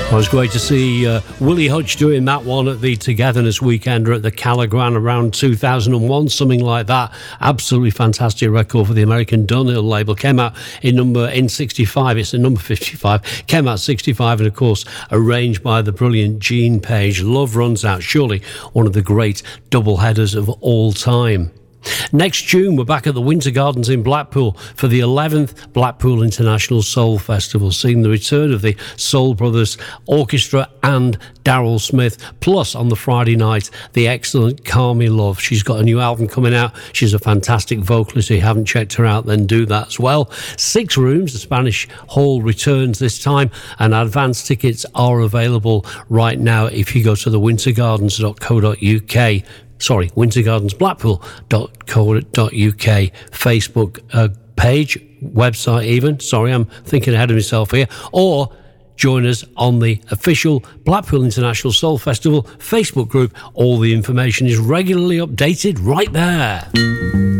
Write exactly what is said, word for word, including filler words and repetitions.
It was great to see uh, Willie Hutch doing that one at the Togetherness Weekender at the Calagran around two thousand one, something like that. Absolutely fantastic record for the American Dunhill label. Came out in number in sixty-five. It's the number fifty-five. Came out sixty-five, and of course arranged by the brilliant Gene Page. Love Runs Out, surely one of the great double headers of all time. Next June, we're back at the Winter Gardens in Blackpool for the eleventh Blackpool International Soul Festival, seeing the return of the Soul Brothers Orchestra and Daryl Smith. Plus, on the Friday night, the excellent Carmi Love. She's got a new album coming out. She's a fantastic vocalist. If you haven't checked her out, then do that as well. Six rooms. The Spanish Hall returns this time, and advance tickets are available right now if you go to the winter gardens dot co dot uk. Sorry, winter gardens blackpool dot co dot uk Facebook uh, page, website even. Sorry, I'm thinking ahead of myself here. Or join us on the official Blackpool International Soul Festival Facebook group. All the information is regularly updated right there.